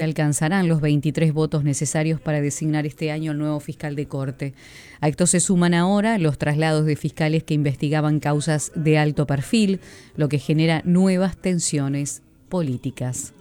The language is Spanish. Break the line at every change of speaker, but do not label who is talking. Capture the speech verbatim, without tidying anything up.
alcanzarán los veintitrés votos necesarios para designar este año el nuevo fiscal de corte. A esto se suman ahora los traslados de fiscales que investigaban causas de alto perfil, lo que genera nuevas tensiones políticas.